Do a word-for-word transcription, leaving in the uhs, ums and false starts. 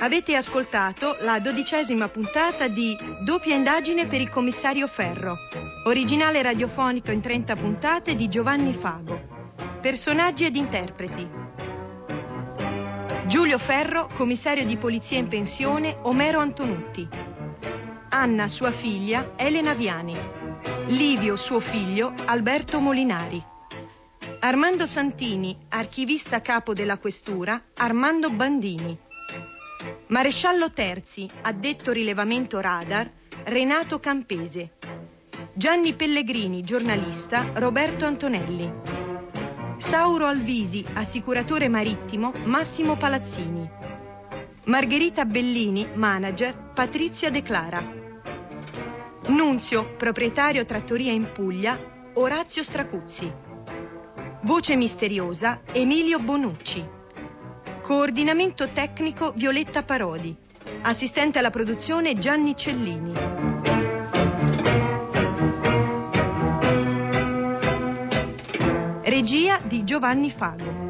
Avete ascoltato la dodicesima puntata di Doppia indagine per il commissario Ferro, originale radiofonico in trenta puntate di Giovanni Fago. Personaggi ed interpreti: Giulio Ferro, commissario di polizia in pensione, Omero Antonutti; Anna, sua figlia, Elena Viani; Livio, suo figlio, Alberto Molinari; Armando Santini, archivista capo della questura, Armando Bandini; Maresciallo Terzi, addetto rilevamento radar, Renato Campese; Gianni Pellegrini, giornalista, Roberto Antonelli; Sauro Alvisi, assicuratore marittimo, Massimo Palazzini; Margherita Bellini, manager, Patrizia De Clara; Nunzio, proprietario trattoria in Puglia, Orazio Stracuzzi; voce misteriosa, Emilio Bonucci; coordinamento tecnico, Violetta Parodi; assistente alla produzione, Gianni Cellini. Regia di Giovanni Fago.